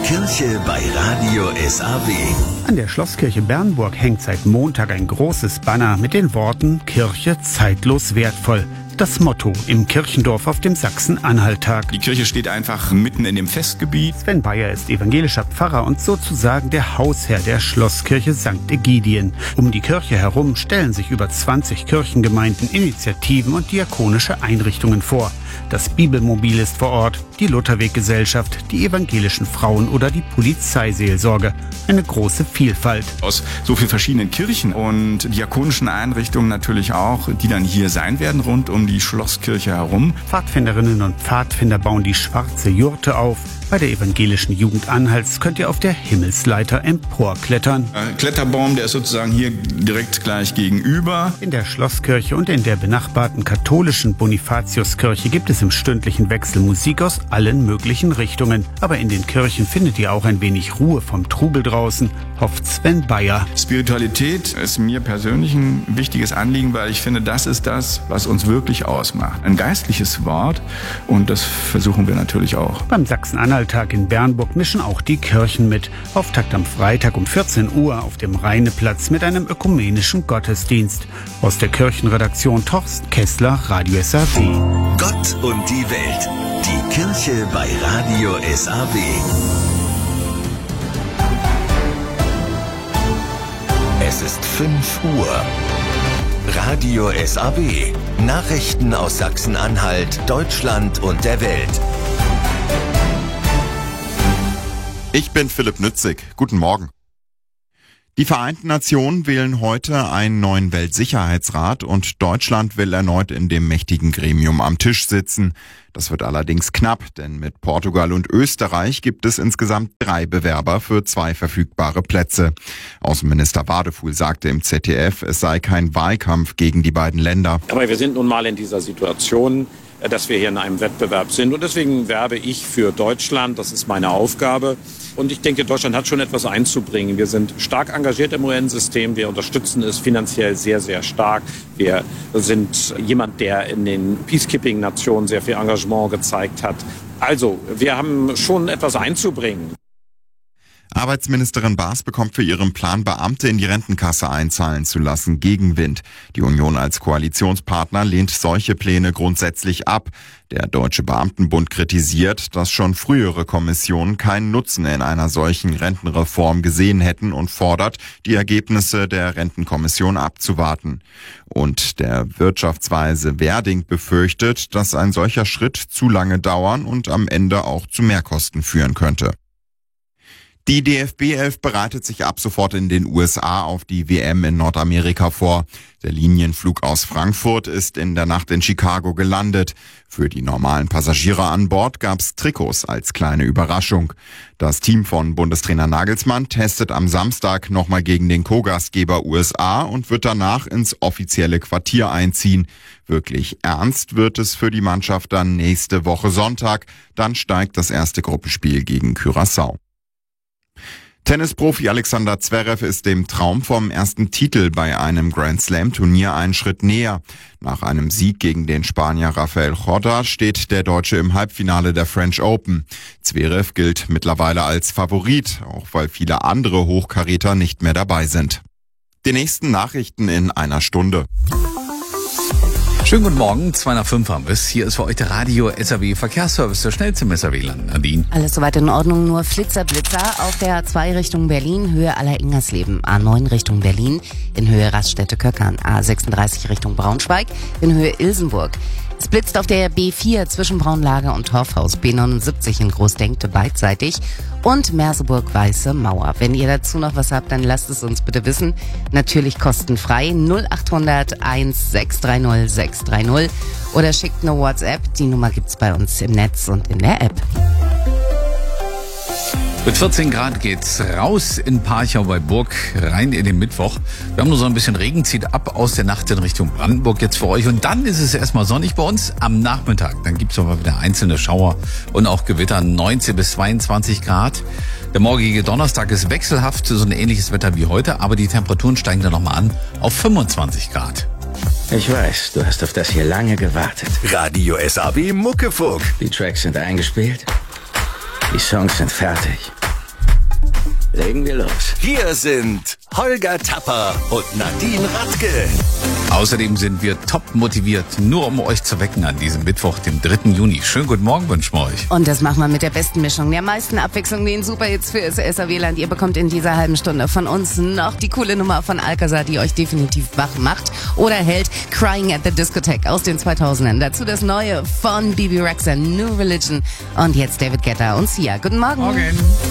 Kirche bei Radio SAW. An der Schlosskirche Bernburg hängt seit Montag ein großes Banner mit den Worten Kirche zeitlos wertvoll. Das Motto im Kirchendorf auf dem Sachsen-Anhalt-Tag. Die Kirche steht einfach mitten in dem Festgebiet. Sven Bayer ist evangelischer Pfarrer und sozusagen der Hausherr der Schlosskirche St. Ägidien. Um die Kirche herum stellen sich über 20 Kirchengemeinden, Initiativen und diakonische Einrichtungen vor. Das Bibelmobil ist vor Ort, die Lutherweggesellschaft, die evangelischen Frauen oder die Polizeiseelsorge. Eine große Vielfalt. Aus so vielen verschiedenen Kirchen und diakonischen Einrichtungen natürlich auch, die dann hier sein werden rund um die Schlosskirche herum. Pfadfinderinnen und Pfadfinder bauen die schwarze Jurte auf. Bei der evangelischen Jugend Anhalts könnt ihr auf der Himmelsleiter emporklettern. Kletterbaum, der ist sozusagen hier direkt gleich gegenüber. In der Schlosskirche und in der benachbarten katholischen Bonifatiuskirche gibt es im stündlichen Wechsel Musik aus allen möglichen Richtungen. Aber in den Kirchen findet ihr auch ein wenig Ruhe vom Trubel draußen, hofft Sven Bayer. Spiritualität ist mir persönlich ein wichtiges Anliegen, weil ich finde, das ist das, was uns wirklich ausmacht. Ein geistliches Wort, und das versuchen wir natürlich auch. Beim Sachsen-Anhalt-Tag in Bernburg mischen auch die Kirchen mit. Auftakt am Freitag um 14 Uhr auf dem Rheineplatz mit einem ökumenischen Gottesdienst. Aus der Kirchenredaktion Torsten Kessler, Radio SAW. Gott und die Welt. Die Kirche bei Radio SAW. Es ist 5 Uhr. Radio SAW. Nachrichten aus Sachsen-Anhalt, Deutschland und der Welt. Ich bin Philipp Nützig. Guten Morgen. Die Vereinten Nationen wählen heute einen neuen Weltsicherheitsrat und Deutschland will erneut in dem mächtigen Gremium am Tisch sitzen. Das wird allerdings knapp, denn mit Portugal und Österreich gibt es insgesamt 3 Bewerber für 2 verfügbare Plätze. Außenminister Wadefuhl sagte im ZDF, es sei kein Wahlkampf gegen die beiden Länder. Aber wir sind nun mal in dieser Situation, dass wir hier in einem Wettbewerb sind. Und deswegen werbe ich für Deutschland. Das ist meine Aufgabe. Und ich denke, Deutschland hat schon etwas einzubringen. Wir sind stark engagiert im UN-System. Wir unterstützen es finanziell sehr, sehr stark. Wir sind jemand, der in den Peacekeeping-Nationen sehr viel Engagement gezeigt hat. Also, wir haben schon etwas einzubringen. Arbeitsministerin Baas bekommt für ihren Plan, Beamte in die Rentenkasse einzahlen zu lassen, Gegenwind. Die Union als Koalitionspartner lehnt solche Pläne grundsätzlich ab. Der Deutsche Beamtenbund kritisiert, dass schon frühere Kommissionen keinen Nutzen in einer solchen Rentenreform gesehen hätten und fordert, die Ergebnisse der Rentenkommission abzuwarten. Und der Wirtschaftsweise Werding befürchtet, dass ein solcher Schritt zu lange dauern und am Ende auch zu Mehrkosten führen könnte. Die DFB 11 bereitet sich ab sofort in den USA auf die WM in Nordamerika vor. Der Linienflug aus Frankfurt ist in der Nacht in Chicago gelandet. Für die normalen Passagiere an Bord gab's Trikots als kleine Überraschung. Das Team von Bundestrainer Nagelsmann testet am Samstag nochmal gegen den Co-Gastgeber USA und wird danach ins offizielle Quartier einziehen. Wirklich ernst wird es für die Mannschaft dann nächste Woche Sonntag. Dann steigt das erste Gruppenspiel gegen Curaçao. Tennisprofi Alexander Zverev ist dem Traum vom ersten Titel bei einem Grand-Slam-Turnier einen Schritt näher. Nach einem Sieg gegen den Spanier Rafael Corda steht der Deutsche im Halbfinale der French Open. Zverev gilt mittlerweile als Favorit, auch weil viele andere Hochkaräter nicht mehr dabei sind. Die nächsten Nachrichten in einer Stunde. Schönen guten Morgen, 2:05 haben wir es. Hier ist für euch der Radio SAW Verkehrsservice, der schnellste im SAW-Land. Nadine. Alles soweit in Ordnung, nur Blitzer auf der A2 Richtung Berlin, Höhe Aller-Ingersleben, A9 Richtung Berlin, in Höhe Raststätte-Köckern, A36 Richtung Braunschweig, in Höhe Ilsenburg. Es blitzt auf der B4 zwischen Braunlager und Torfhaus, B79 in Großdenkte beidseitig und Merseburg-Weiße Mauer. Wenn ihr dazu noch was habt, dann lasst es uns bitte wissen. Natürlich kostenfrei 0800 1630 630 oder schickt eine WhatsApp. Die Nummer gibt's bei uns im Netz und in der App. Mit 14 Grad geht's raus in Parchau bei Burg, rein in den Mittwoch. Wir haben nur so ein bisschen Regen, zieht ab aus der Nacht in Richtung Brandenburg jetzt für euch. Und dann ist es erstmal sonnig bei uns am Nachmittag. Dann gibt's aber wieder einzelne Schauer und auch Gewitter, 19 bis 22 Grad. Der morgige Donnerstag ist wechselhaft, so ein ähnliches Wetter wie heute, aber die Temperaturen steigen dann nochmal an auf 25 Grad. Ich weiß, du hast auf das hier lange gewartet. Radio SAW Muckefuck. Die Tracks sind eingespielt, die Songs sind fertig. legen wir los. Hier sind Holger Tapper und Nadine Radke. Außerdem sind wir top motiviert, nur um euch zu wecken an diesem Mittwoch, dem 3. Juni. Schönen guten Morgen wünschen wir euch. Und das machen wir mit der besten Mischung, der meisten Abwechslung, den Superhits für SAW-Land. Ihr bekommt in dieser halben Stunde von uns noch die coole Nummer von Alcazar, die euch definitiv wach macht oder hält. Crying at the Discotheque aus den 2000ern. Dazu das Neue von Bebe Rexha, New Religion. Und jetzt David Guetta und Sia. Guten Morgen. Morgen.